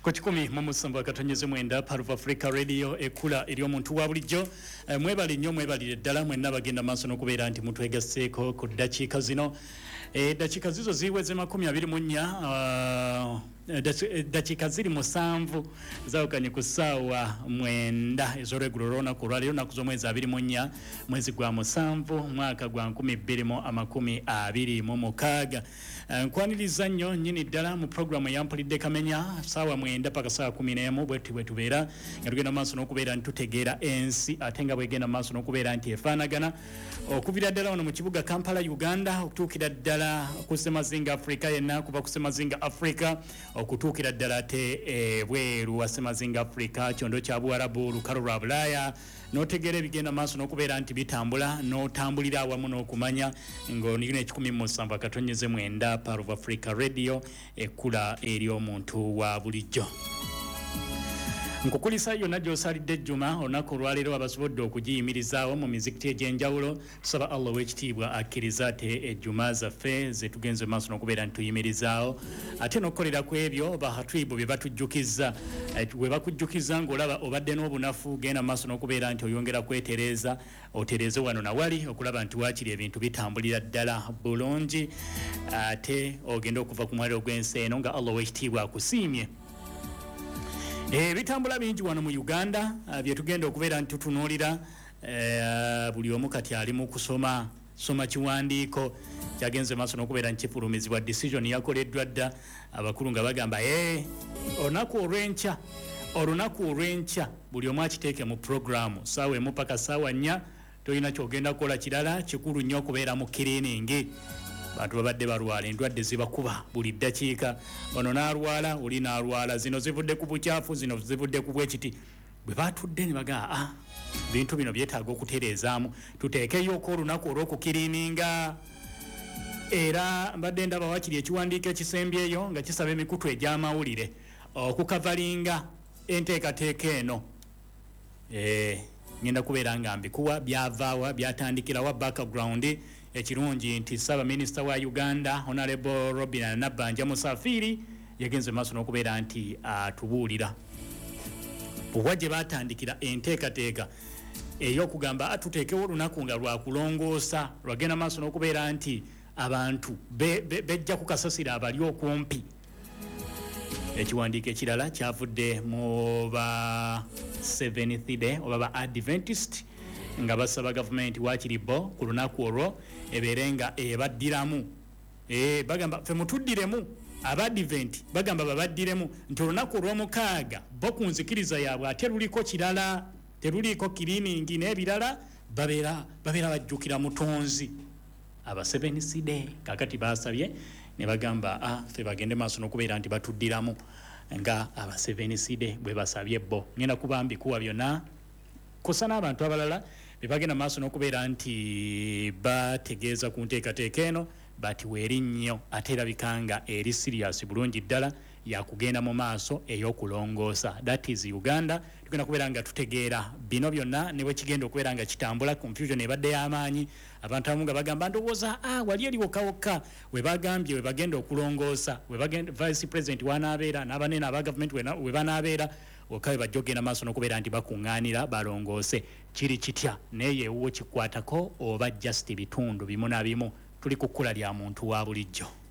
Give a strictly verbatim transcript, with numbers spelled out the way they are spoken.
Kochikumi mamusambu akatonyeze mwenda Part of Africa Radio ekula eri omuntu wa bulijjo e, mwebali nnyo mwebalire ddala mwenna bagenda maaso n'okubeera nti mutwegasseeko ku ddakiika zino e, ddakiika zizo ziweze makumi abiri mu nnya uh, ddakiika ziri musanvu zawukanye ku ssaawa mwenda ez'olweggulo olw'olunaku olwaleero nnaku z'omwezi abiri mu nnya mwezi gwa musanvu mwaka gwa nkumi bbiri mu amakumi abiri mu mukaaga nkwaniriza nnyo nnyini ddala mu programu eyampulidde kamenya ssaawa mwenda paka ssaawa kumi n'emu bwetu bwe tubeera nga tugenda maaso n'okubeera nti tutegeera ensi ate nga bwegenda maaso n'okubeera nti efaanagana okuvira ddala wano mu kibuga Kampala Uganda okutuukira ddala ku Ssemazinga Africa yenna kuva ku Ssemazinga Africa okutuukira ddala ate e, bweru wa Ssemazinga Africa kyondo kya Buwarabu lukalo lwa Bulaaya n'otegeera ebigenda maaso n'okubeera nti bitambula n'otambulira awamu n'okumanya ng'onigina ekikumi mu musanvu akatonyeze mwenda Part of Africa Radio ekula eri omuntu wa bulijjo. Nkukulisa yonna gy'osalidde ejjuma olunaku olwaleero abasobodde okugiyimirizaawo mu mizikiti egy'enjawulo tusaba Allah w'ekitiibwa akkiriza ate ejjuma zaffe ze tugenze maaso n'okubeera nti tuyimirizaawo ate n'okukolera ku ebyo bahatiibu bye batujjukizza bwe bakujjukiza ng'olaba obadde n'obunafu genda maaso n'okubeera nti oyongera kwetereeza otereeze wano nawali okulaba nti waakiri ebintu bitambulira ddala bulungi ate ogenda okuva ku mwaliro gw'ensi eno nga Allah w'ekitiibwa akusiimye. E, bitambula bingi wano mu Uganda uh, bye tugenda okubeera nti tutunuulira uh, buli omu kati ali mu kusoma soma kiwandiiko kyagenze maaso n'okubeera nti kifulumizibwa decision yakoleddwa dda abakulu nga bagamba ee olunaku olw'enkya olunaku olw'enkya buli omu akiteeke mu programu ssaawa emu paka ssaawa nnya tolina kyogenda kukola kirala kikulu nnyo okubeera mu kiriiningi bantu babadde balwala endwadde zibakuba buli ddakiika ono n'alwala oli n'alwala zino zivudde ku bukyafu zino zivudde ku bwekiti bwe batudde ne bagaa ah bintu bino byetaaga okutereezaamu tuteekeyoko olunaku olw'okukiriininga era mbadde ndaba wakiri ekiwandiiko ekisembyeyo nga kisaba emikutu egy'amawulire okukavalinga enteekateeka eno eh ngenda kubeera nga mbikuwa byavaawa byatandikirawa background ekirungi nti Saba Minisita wa Uganda Honorable Robin Nabanja Musafiri yagenze maaso n'okubeera nti atubuulira bwe gye batandikira enteekateeka ey'okugamba atuteekewo olunaku nga lwakulongoosa lwagenda maaso n'okubeera nti abantu bejja kukasasira abali okumpi. Ekiwandiiko ekirala kyavudde mu ba Seventh Day oba ba Adventist nga basaba gavumenti waakiri bo ku lunaku olwo ebeere nga ebaddiramu e, bagamba ffe mutuddiremu abadiventi bagamba babaddiremu nti olunaku olw'omukaaga bo ku nzikiriza yaabwe ate luliko kirala teruliiko kiriiningi n'ebirala babeera babeera bajjukira mutonzi aba Seventh Day kakati basabye ne bagamba ah ffe bagende maaso n'okubeera nti batuddiramu nga aba Seventh Day bwe basabye bo ngenda kubambi kuwa byonna kosa n'abantu abalala bebagenda maaso n'okubeera nti bategeeza ku nteekateeka eno bati weeri nnyo ate erabika nga eri serious bulungi ddala yakugenda mu maaso ey'okulongoosa. That is Uganda tugenda kubeera nga tutegeera bino byonna ne bwe kigenda okubeera nga kitambula confusion ebadde y'amaanyi abantu abamu nga bagamba ndowooza ah wali eri wokawokka we bagambye we bagenda okulongoosa we bagenda vice president wanaabeera n'abanene aba gavumenti we banaabeera okawe bajjogenda maaso n'okubeera nti bakuŋŋaanira balongoose kiri kitya neyeewo kikwatako oba just bitundu bimu na bimu tuli ku kkula lya muntu wa bulijjo.